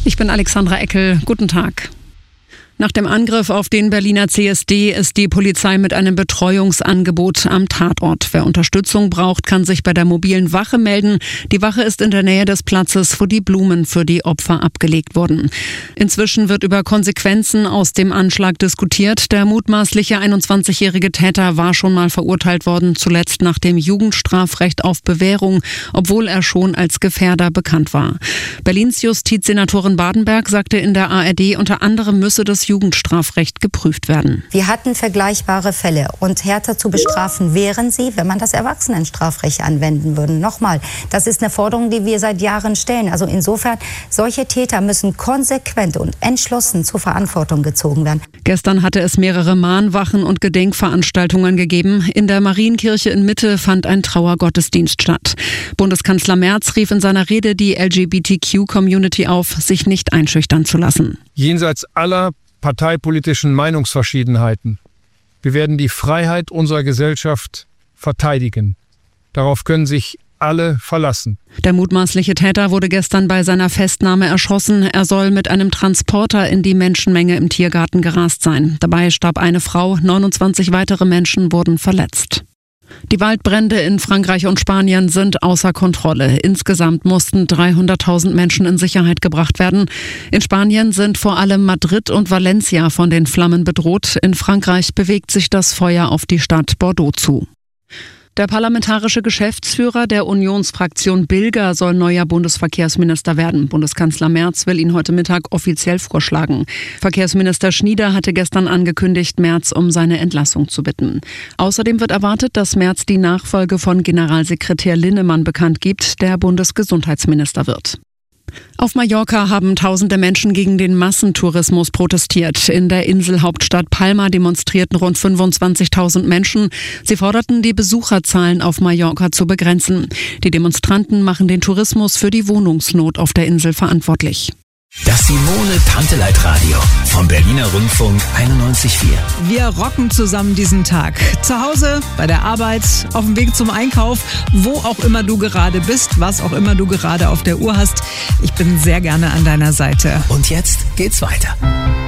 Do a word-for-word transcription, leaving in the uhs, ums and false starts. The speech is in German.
Ich bin Alexandra Eckel. Guten Tag. Nach dem Angriff auf den Berliner C S D ist die Polizei mit einem Betreuungsangebot am Tatort. Wer Unterstützung braucht, kann sich bei der mobilen Wache melden. Die Wache ist in der Nähe des Platzes, wo die Blumen für die Opfer abgelegt wurden. Inzwischen wird über Konsequenzen aus dem Anschlag diskutiert. Der mutmaßliche einundzwanzigjährige Täter war schon mal verurteilt worden, zuletzt nach dem Jugendstrafrecht auf Bewährung, obwohl er schon als Gefährder bekannt war. Berlins Justizsenatorin Badenberg sagte in der A R D, unter anderem müsse das Jugendstrafrecht geprüft werden. Wir hatten vergleichbare Fälle und härter zu bestrafen wären sie, wenn man das Erwachsenenstrafrecht anwenden würde. Nochmal, das ist eine Forderung, die wir seit Jahren stellen. Also insofern, solche Täter müssen konsequent und entschlossen zur Verantwortung gezogen werden. Gestern hatte es mehrere Mahnwachen und Gedenkveranstaltungen gegeben. In der Marienkirche in Mitte fand ein Trauergottesdienst statt. Bundeskanzler Merz rief in seiner Rede die L G B T Q-Community auf, sich nicht einschüchtern zu lassen. Jenseits aller parteipolitischen Meinungsverschiedenheiten. Wir werden die Freiheit unserer Gesellschaft verteidigen. Darauf können sich alle verlassen. Der mutmaßliche Täter wurde gestern bei seiner Festnahme erschossen. Er soll mit einem Transporter in die Menschenmenge im Tiergarten gerast sein. Dabei starb eine Frau, neunundzwanzig weitere Menschen wurden verletzt. Die Waldbrände in Frankreich und Spanien sind außer Kontrolle. Insgesamt mussten dreihunderttausend Menschen in Sicherheit gebracht werden. In Spanien sind vor allem Madrid und Valencia von den Flammen bedroht. In Frankreich bewegt sich das Feuer auf die Stadt Bordeaux zu. Der parlamentarische Geschäftsführer der Unionsfraktion Bilger soll neuer Bundesverkehrsminister werden. Bundeskanzler Merz will ihn heute Mittag offiziell vorschlagen. Verkehrsminister Schnieder hatte gestern angekündigt, Merz um seine Entlassung zu bitten. Außerdem wird erwartet, dass Merz die Nachfolge von Generalsekretär Linnemann bekannt gibt, der Bundesgesundheitsminister wird. Auf Mallorca haben tausende Menschen gegen den Massentourismus protestiert. In der Inselhauptstadt Palma demonstrierten rund fünfundzwanzigtausend Menschen. Sie forderten, die Besucherzahlen auf Mallorca zu begrenzen. Die Demonstranten machen den Tourismus für die Wohnungsnot auf der Insel verantwortlich. Das Simone Panteleit Radio vom Berliner Rundfunk einundneunzig Komma vier. Wir rocken zusammen diesen Tag. Zu Hause, bei der Arbeit, auf dem Weg zum Einkauf, wo auch immer du gerade bist, was auch immer du gerade auf der Uhr hast. Ich bin sehr gerne an deiner Seite. Und jetzt geht's weiter.